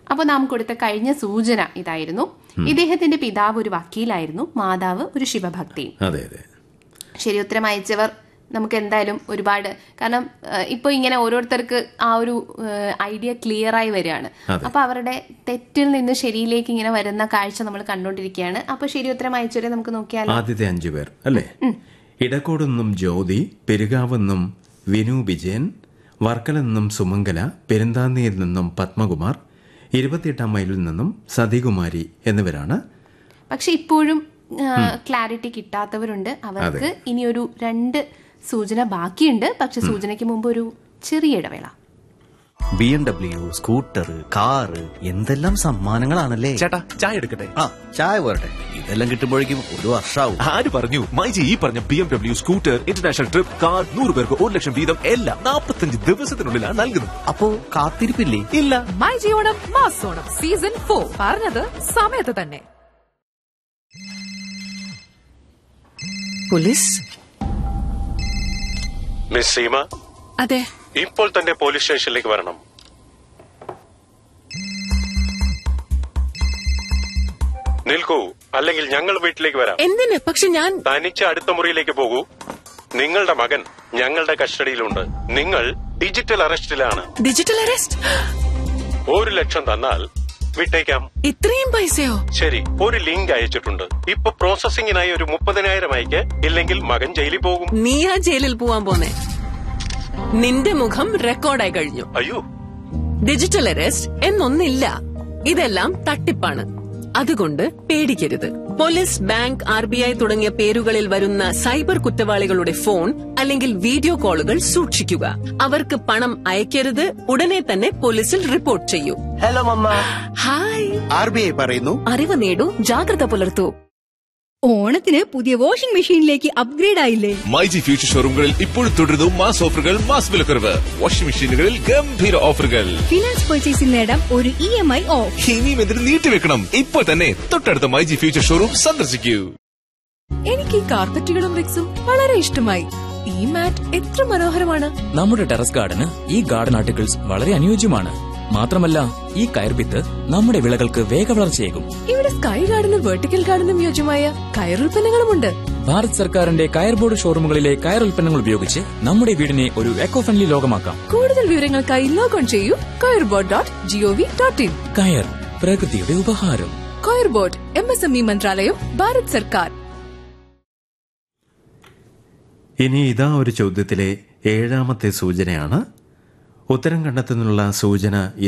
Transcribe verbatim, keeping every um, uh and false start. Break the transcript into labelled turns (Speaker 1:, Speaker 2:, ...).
Speaker 1: അപ്പോൾ നാം കൊടുത്ത കഴിഞ്ഞ സൂചന ഇതായിരുന്നു. ഇദ്ദേഹത്തിന്റെ പിതാവ് ഒരു വക്കീലായിരുന്നു, മാതാവ് ഒരു ശിവഭക്തിയും.
Speaker 2: അതെ അതെ.
Speaker 1: ശരി ഉത്തരം അയച്ചവർ നമുക്ക് എന്തായാലും ഒരുപാട്, കാരണം ഇപ്പോൾ ഇങ്ങനെ ഓരോരുത്തർക്ക് ആ ഒരു ഐഡിയ ക്ലിയർ ആയി വരികയാണ്. അപ്പൊ അവരുടെ തെറ്റിൽ നിന്ന് ശരിയിലേക്ക് ഇങ്ങനെ വരുന്ന കാഴ്ച നമ്മൾ കണ്ടുകൊണ്ടിരിക്കുകയാണ്. അപ്പൊ ശരി ഉത്തരം അയച്ചവരെ നമുക്ക് നോക്കിയാലോ.
Speaker 2: ആദ്യത്തെ അഞ്ചു പേർ അല്ലേ? ഇടക്കോടെന്നും ജ്യോതി, പെരുകാവെന്നും വിനു വിജയൻ, വർക്കലെന്നും സുമംഗല, പെരുന്താന്നിയിൽ നിന്നും പത്മകുമാർ, ഇരുപത്തിയെട്ടാം മൈലിൽ നിന്നും സതികുമാരി എന്നിവരാണ്.
Speaker 1: പക്ഷെ ഇപ്പോഴും ക്ലാരിറ്റി കിട്ടാത്തവരുണ്ട്. അവർക്ക് ഇനിയൊരു രണ്ട് സൂചന ബാക്കിയുണ്ട്. പക്ഷെ സൂചനയ്ക്ക് മുമ്പ് ഒരു ചെറിയ ഇടവേള.
Speaker 3: B M W, scooter, car, എന്തെല്ലാം സമ്മാനങ്ങളാണല്ലേ.
Speaker 4: ചേട്ടാ ചായ എടുക്കട്ടെ?
Speaker 3: ആ ചായ പോരട്ടെ. ഇതെല്ലാം കിട്ടുമ്പോഴേക്കും ഒരു വർഷാവും.
Speaker 4: ആര് പറഞ്ഞു? മൈജി ഈ പറഞ്ഞ B M W, scooter, international trip, car, നൂറ് പേർക്ക് ഒരു ലക്ഷം വീതം എല്ലാം നാൽപ്പത്തഞ്ച് ദിവസത്തിനുള്ളിലാണ് നൽകുന്നത്.
Speaker 3: അപ്പോ കാത്തിരിപ്പില്ലേ?
Speaker 4: ഇല്ല.
Speaker 5: മൈജി ഓണം മാസോണം സീസൺ ഫോർ പറഞ്ഞത് സമയത്ത് തന്നെ. പോലീസ്.
Speaker 6: മിസ് സീമ,
Speaker 5: അതെ,
Speaker 6: ഇപ്പോൾ തന്നെ പോലീസ് സ്റ്റേഷനിലേക്ക് വരണം. നിൽക്കൂ, അല്ലെങ്കിൽ ഞങ്ങൾ വീട്ടിലേക്ക് വരാം.
Speaker 5: എന്തിന്? പക്ഷെ ഞാൻ
Speaker 6: തനിച്ച് അടുത്ത മുറിയിലേക്ക് പോകൂ. നിങ്ങളുടെ മകൻ ഞങ്ങളുടെ കസ്റ്റഡിയിലുണ്ട്. നിങ്ങൾ ഡിജിറ്റൽ അറസ്റ്റിലാണ്.
Speaker 5: Digital arrest?
Speaker 6: ഒരു ലക്ഷം തന്നാൽ വിട്ടേക്കാം.
Speaker 5: ഇത്രയും പൈസയോ?
Speaker 6: ശരി, ഒരു ലിങ്ക് അയച്ചിട്ടുണ്ട്. ഇപ്പൊ പ്രോസസിംഗിനായി ഒരു മുപ്പതിനായിരം അയക്ക്, ഇല്ലെങ്കിൽ മകൻ ജയിലിൽ പോകും.
Speaker 5: നീയാ ജയിലിൽ പോവാൻ പോന്നെ? നിന്റെ മുഖം റെക്കോർഡായി കഴിഞ്ഞു.
Speaker 6: അയ്യോ,
Speaker 5: ഡിജിറ്റൽ അറസ്റ്റ് എന്നൊന്നില്ല. ഇതെല്ലാം തട്ടിപ്പാണ്. അതുകൊണ്ട് പേടിക്കരുത്. Police, bank, R B I തുടങ്ങിയ പേരുകളിൽ വരുന്ന സൈബർ കുറ്റവാളികളുടെ ഫോൺ അല്ലെങ്കിൽ വീഡിയോ കോളുകൾ സൂക്ഷിക്കുക. അവർക്ക് പണം അയക്കരുത്. ഉടനെ തന്നെ പോലീസിൽ റിപ്പോർട്ട് ചെയ്യൂ.
Speaker 3: Hello mama.
Speaker 5: Hi.
Speaker 3: R B I പറയുന്നു
Speaker 5: അറിവ് നേടൂ, ജാഗ്രത പുലർത്തൂ.
Speaker 7: ഓണത്തിന് പുതിയ വാഷിംഗ് മെഷീനിലേക്ക് അപ്ഗ്രേഡ് ആയില്ലേ?
Speaker 4: മൈജി ഫ്യൂച്ചർ ഷോറൂമുകളിൽ ഇപ്പോഴും തുടരുന്നു മാസ് ഓഫറുകൾ, മാസ് വിലക്കുറവ്. വാഷിംഗ് മെഷീനുകളിൽ ഗംഭീര ഓഫറുകൾ.
Speaker 7: ഫിനാൻസ് പർച്ചേസിൽ നേടാം ഒരു ഇ എം ഐ ഓഫ്.
Speaker 4: ഇനിയും എന്തിന് നീട്ടിവെക്കണം? ഇപ്പോൾ തന്നെ തൊട്ടടുത്ത മൈജി ഫ്യൂച്ചർ ഷോറൂം സന്ദർശിക്കൂ.
Speaker 5: എനിക്ക് ഈ കാർപ്പറ്റുകളും റിക്സും വളരെ ഇഷ്ടമായി. ഈ മാറ്റ് എത്ര മനോഹരമാണ്.
Speaker 8: നമ്മുടെ ടെറസ് ഗാർഡന് ഈ ഗാർഡൻ ആർട്ടിക്കിൾസ് വളരെ അനുയോജ്യമാണ്. മാത്രമല്ല, ഈ കയർവിത്ത് നമ്മുടെ വിളകൾക്ക് വേഗവളർച്ചയേകും.
Speaker 5: ഇവിടെ സ്കൈ ഗാർഡനും വെർട്ടിക്കൽ ഗാർഡനും യോജ്യമായ കയറുൽപ്പന്നങ്ങളുമുണ്ട്.
Speaker 8: ഭാരത് സർക്കാരിന്റെ കയർ ബോർഡ് ഷോറൂമുകളിലെ കയർ ഉൽപ്പന്നങ്ങൾ ഉപയോഗിച്ച് നമ്മുടെ വീടിനെ ഒരു എക്കോ ഫ്രണ്ട്ലി ലോകമാക്കാം.
Speaker 5: കൂടുതൽ വിവരങ്ങൾക്കായി ലോഗോൺ ചെയ്യൂ കയർ board dot G O V dot in.
Speaker 8: കയർ, പ്രകൃതിയുടെ ഉപഹാരം.
Speaker 5: കയർ board, M S M E മന്ത്രാലയം, ഭാരത് സർക്കാർ.
Speaker 2: ഇനി ഇതാ ഒരു ചോദ്യത്തിലെ ഏഴാമത്തെ സൂചനയാണ്. ഉത്തരം കണ്ടെത്തുന്നുള്ള സൂചന